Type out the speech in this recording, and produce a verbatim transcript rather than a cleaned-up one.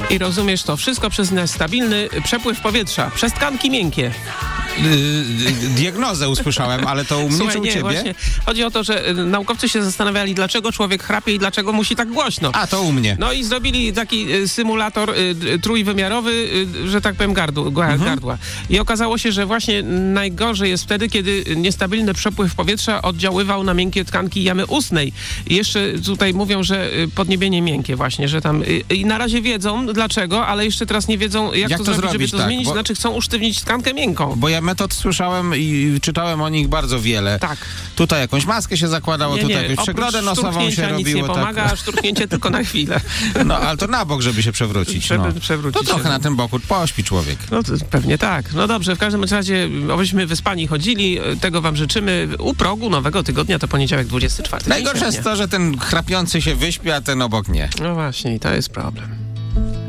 I rozumiesz to wszystko przez stabilny przepływ powietrza, przez tkanki miękkie. Diagnozę usłyszałem, ale to u mnie Słuchaj, czy u nie, ciebie? Właśnie. Chodzi o to, że naukowcy się zastanawiali, dlaczego człowiek chrapie i dlaczego musi tak głośno. A, to u mnie. No i zrobili taki symulator y, trójwymiarowy, y, że tak powiem, gardł, gardła. Mhm. I okazało się, że właśnie najgorzej jest wtedy, kiedy niestabilny przepływ powietrza oddziaływał na miękkie tkanki jamy ustnej. I jeszcze tutaj mówią, że podniebienie miękkie właśnie, że tam... Y, I na razie wiedzą dlaczego, ale jeszcze teraz nie wiedzą, jak, jak to, to zrobić, zrobić, żeby to tak, zmienić. bo... Znaczy chcą usztywnić tkankę miękką. Bo ja metod słyszałem i czytałem o nich bardzo wiele. Tak. Tutaj jakąś maskę się zakładało, nie, tutaj nie. jakąś przegrodę nosową się nic robiło. nie pomaga, tak. a szturchnięcie tylko na chwilę. No, ale to na bok, żeby się przewrócić. Żeby no. przewrócić To trochę się. na tym boku pośpi człowiek. No to pewnie tak. No dobrze, w każdym razie, obyśmy wyspani chodzili, tego wam życzymy. U progu nowego tygodnia to poniedziałek dwudziesty czwarty. Najgorsze jest to, że ten chrapiący się wyśpi, a ten obok nie. No właśnie, i to jest problem.